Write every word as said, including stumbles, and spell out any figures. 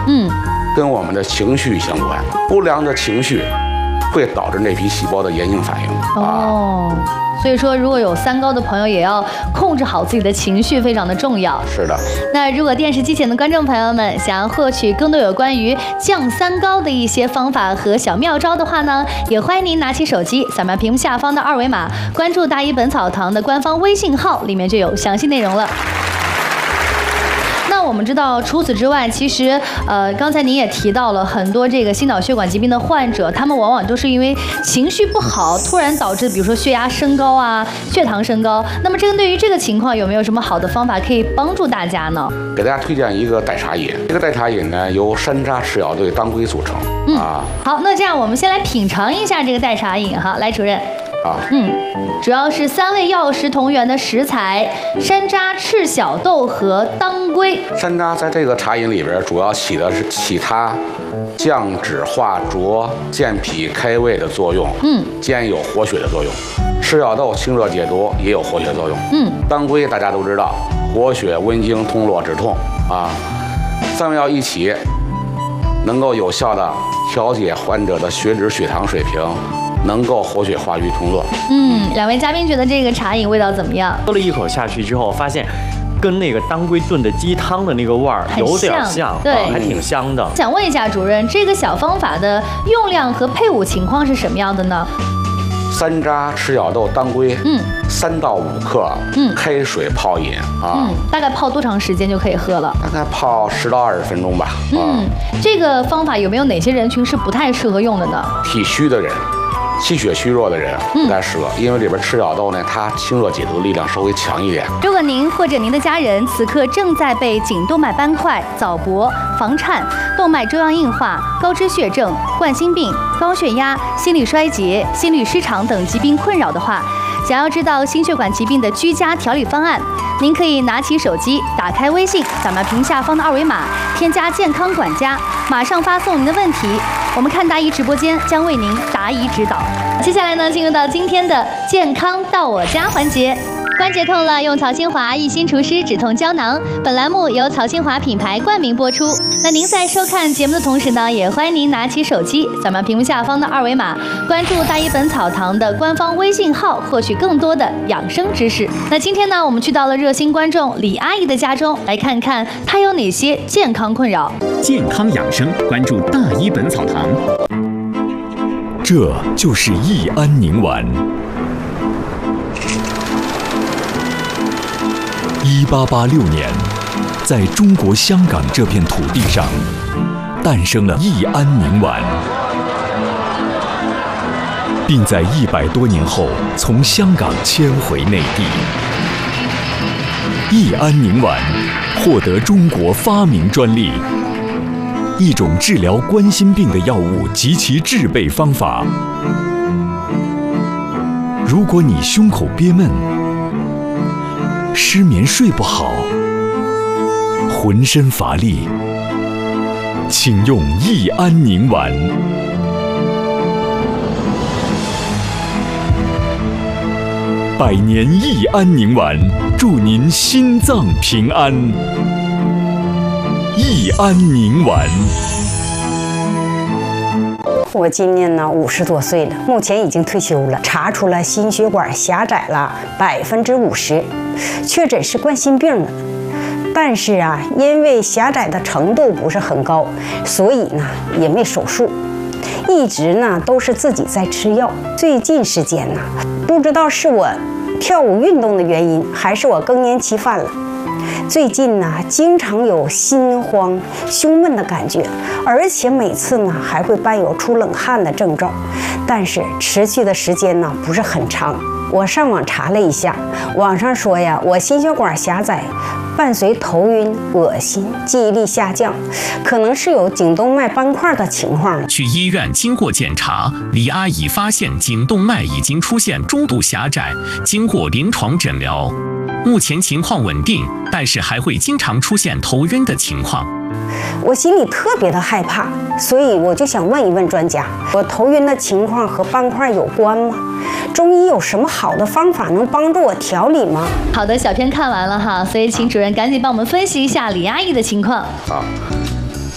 嗯， 跟我们的情绪相关。不良的情绪会导致内皮细胞的炎性反应。 哦。啊，所以说，如果有三高的朋友，也要控制好自己的情绪，非常的重要。 是的。 那如果电视机前的观众朋友们想要获取更多有关于降三高的一些方法和小妙招的话呢，也欢迎您拿起手机，扫描屏幕下方的二维码，关注大医本草堂的官方微信号，里面就有详细内容了。那我们知道，除此之外，其实呃，刚才您也提到了很多这个心脑血管疾病的患者，他们往往都是因为情绪不好，突然导致，比如说血压升高啊，血糖升高。那么针对于这个情况，有没有什么好的方法可以帮助大家呢？ 给大家推荐一个代茶饮，这个代茶饮呢由山楂、赤小豆、当归组成。 嗯、 啊， 好，那这样我们先来品尝一下这个代茶饮哈，来，主任。 啊， 嗯，主要是三味药食同源的食材：山楂、赤小豆和当归。 山楂在这个茶饮里边主要起的是起它降脂化浊、健脾开胃的作用， 嗯，兼有活血的作用。赤小豆清热解毒，也有活血作用。 嗯， 当归大家都知道，活血温经、通络止痛啊，三味药一起，能够有效的调节患者的血脂、血糖水平。能够活血化瘀通络。嗯， 两位嘉宾觉得这个茶饮味道怎么样？ 喝了一口下去之后，发现跟那个当归炖的鸡汤的那个味儿有点像， 对、 啊，还挺香的。 想问一下主任，这个小方法的用量和配伍情况是什么样的呢？ 山楂、赤小豆、当归，嗯，三到五克，嗯，开水泡饮啊， 嗯，大概泡多长时间就可以喝了？ 大概泡十到二十分钟吧。 嗯，啊、这个方法有没有哪些人群是不太适合用的呢？ 体虚的人。气血虚弱的人不太适合，嗯、因为里边赤小豆呢，它清热解毒的力量稍微强一点。 如果您或者您的家人此刻正在被颈动脉斑块、早搏、房颤、动脉粥样硬化、高脂血症、冠心病、高血压、心力衰竭、心律失常等疾病困扰的话，想要知道心血管疾病的居家调理方案，您可以拿起手机，打开微信，扫描屏下方的二维码，添加健康管家，马上发送您的问题，我们看大医直播间将为您答疑指导。接下来呢，进入到今天的健康到我家环节。关节痛了，用曹清华益心除湿止痛胶囊。本栏目由曹清华品牌冠名播出。那您在收看节目的同时呢，也欢迎您拿起手机，扫描屏幕下方的二维码，关注大医本草堂的官方微信号，获取更多的养生知识。那今天呢，我们去到了热心观众李阿姨的家中，来看看她有哪些健康困扰。 健康养生，关注大医本草堂。 这就是益安宁丸。一八八六年，在中国香港这片土地上，诞生了益安宁丸，并在一百多年后从香港迁回内地。益安宁丸获得中国发明专利，一种治疗冠心病的药物及其制备方法。如果你胸口憋闷、失眠睡不好、浑身乏力，请用益安宁丸。百年益安宁丸，祝您心脏平安。益安宁丸。 我今年呢五十多岁了，目前已经退休了，查出了心血管狭窄了百分之五十，确诊是冠心病了。但是啊，因为狭窄的程度不是很高，所以呢也没手术，一直呢都是自己在吃药。最近时间呢，不知道是我跳舞运动的原因，还是我更年期犯了。最近呢，经常有心慌、胸闷的感觉，而且每次呢还会伴有出冷汗的症状，但是持续的时间呢不是很长。我上网查了一下，网上说呀，我心血管狭窄，伴随头晕、恶心、记忆力下降，可能是有颈动脉斑块的情况。 去医院经过检查，李阿姨发现颈动脉已经出现中度狭窄，经过临床诊疗，目前情况稳定，但是还会经常出现头晕的情况。 我心里特别的害怕，所以我就想问一问专家，我头晕的情况和斑块有关吗？中医有什么好的方法能帮助我调理吗？ 好的，小片看完了哈，所以请主任赶紧帮我们分析一下李阿姨的情况。 啊，